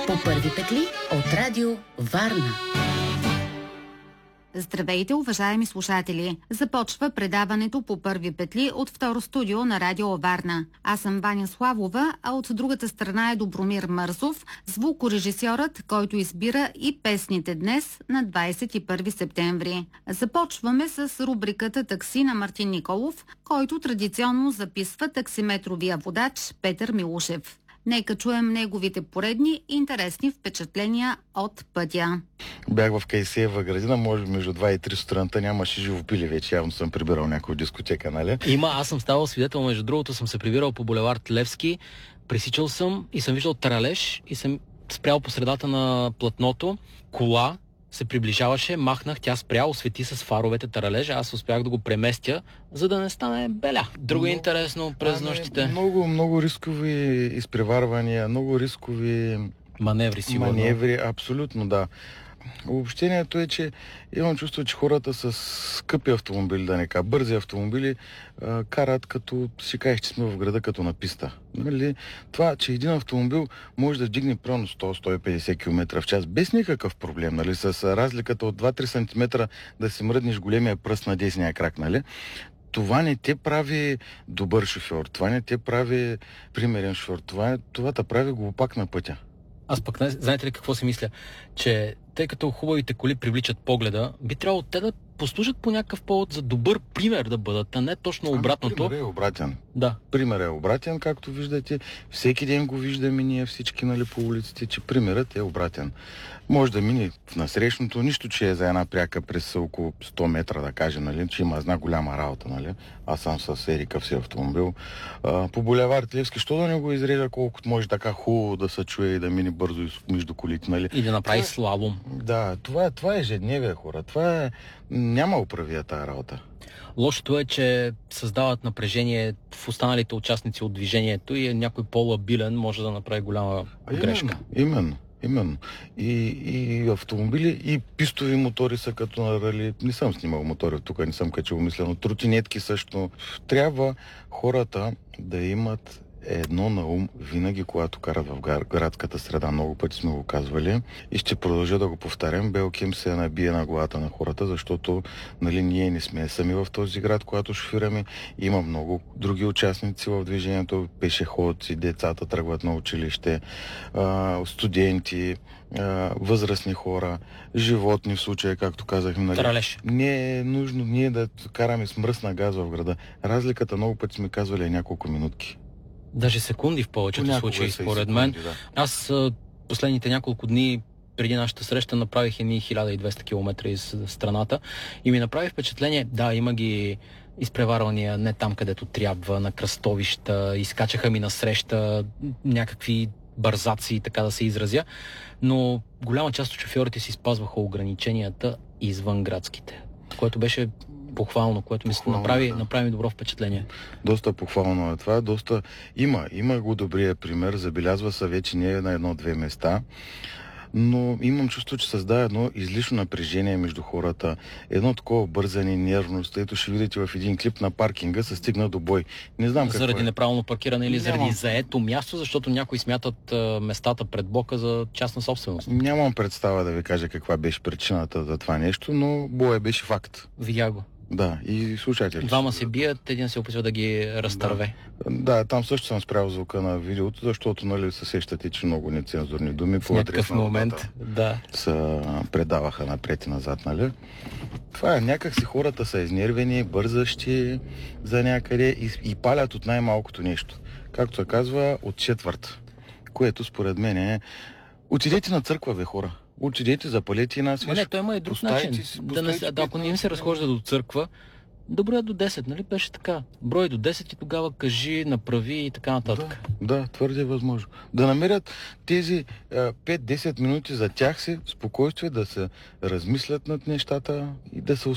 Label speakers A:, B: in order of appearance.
A: По първи петли от Радио Варна.
B: Здравейте, уважаеми слушатели! Започва предаването по първи петли от второ студио на Радио Варна. Аз съм Ваня Славова, а от другата страна е Добромир Мързов, звукорежисьорът, който избира и песните днес на 21 септември. Започваме с рубриката «Такси» на Мартин Николов, който традиционно записва таксиметровия водач Петър Милушев. Нека чуем неговите поредни интересни впечатления от пътя.
C: Бях в Кайсиева градина, може би между 2 и 3 сутринта, нямаше живопили вече, явно съм прибирал някой дискотека, нали?
D: Аз съм ставал свидетел, между другото съм се прибирал по булевард Левски, пресичал съм и съм виждал таралеж и съм спрял по средата на платното, кола се приближаваше, махнах, тя спря, освети с фаровете таралежа, аз успях да го преместя, за да не стане беля. Друго интересно през нощите.
C: Много рискови изпреварвания, много рискови
D: маневри, сигурно.
C: Маневри, абсолютно, да. Обобщението е, че имам чувство, че хората с скъпи автомобили, да не кажа, бързи автомобили, карат като си кажеш, че сме в града като на писта. Нали? Това, че един автомобил може да вдигне примерно 100-150 км в час без никакъв проблем, нали? С разликата от 2-3 см да си мръднеш големия пръст на десния крак, нали? Това не те прави добър шофьор, това не те прави примерен шофьор, това те прави глупак на пътя.
D: Аз пък, знаете ли какво си мисля? Че тъй като хубавите коли привличат погледа, би трябвало те да послужат по някакъв повод за добър пример да бъдат, а не точно обратното.
C: Пример е обратен.
D: Да.
C: Пример е обратен, както виждате. Всеки ден го виждаме ние всички, нали, по улиците, че примерът е обратен. Може да мине в насрещното, нищо, че е за една пряка през около 100 метра, да кажем, нали, че има една голяма работа, нали. Аз съм с Ерика си автомобил. По булевард Левски, що да не го изрежа колкото може така хубаво да се чуе и да мине бързо между колите, нали.
D: И да направи слалом.
C: Да, това е ежедневие, хора. Няма управия тази работа.
D: Лошото е, че създават напрежение в останалите участници от движението и някой по-лабилен може да направи голяма грешка.
C: Именно. И автомобили, и пистови мотори са като на рали. Не съм снимал мотори тук, не съм качил мислено. Тротинетки също. Трябва хората да имат едно на ум винаги, когато карат в градската среда. Много пъти сме го казвали и ще продължа да го повтарям. Белким се набие на главата на хората, защото, нали, ние не сме сами в този град, когато шофираме. Има много други участници в движението, пешеходци, децата тръгват на училище, студенти, възрастни хора, животни в случая, както казахме. Нали? Не е нужно ние да караме с мръсна газ в града. Разликата, много пъти сме казвали, е няколко минутки.
D: Даже секунди в повечето случаи, според мен. Да. Аз последните няколко дни преди нашата среща направих 1200 км из страната и ми направи впечатление, да, има ги изпреварвания не там, където трябва, на кръстовища, изкачаха ми насреща някакви бързаци, така да се изразя, но голяма част от шофьорите си спазваха ограниченията извън градските, което беше похвално, което ми направи добро впечатление.
C: Доста похвално е това. Има го добрия пример. Забелязва се вече не на едно-две места. Но имам чувство, че създава едно излишно напрежение между хората. Едно такова бързане, нервност. Ето ще видите в един клип на паркинга се стигна до бой. Не знам какво
D: заради неправилно паркиране или заради заето място, защото някои смятат местата пред блока за частна собственост.
C: Нямам представа да ви кажа каква беше причината за това нещо, но боя беше факт.
D: Видя го.
C: Да, и слушайте.
D: Двама се бият, един се опитва да ги разтърве.
C: Да, там също съм спрял звука на видеото, защото, нали, се сещате, че много нецензурни думи
D: в някакъв момент
C: се предаваха напред и назад, нали? Това е, някак си хората са изнервени, бързащи за някъде и палят от най-малкото нещо. Както се казва, от четвърт. Което според мен е... Отидете на църква, бе, хора. Отидете, запалете една свещ.
D: Не, той има и друг начин. Ако не им се разхожда до църква, добре до 10, нали? Беше така. Брой до 10 и тогава кажи, направи и така нататък.
C: Да, твърде възможно. Да намерят тези 5-10 минути за тях си, спокойствие, да се размислят над нещата и да се